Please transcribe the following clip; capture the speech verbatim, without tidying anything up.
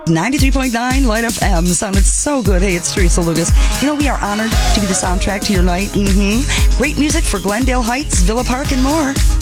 ninety-three point nine Light F M sounded so good. Hey, it's Teresa Lucas. You know, we are honored to be the soundtrack to your night. Mm-hmm. Great music for Glendale Heights, Villa Park, and more.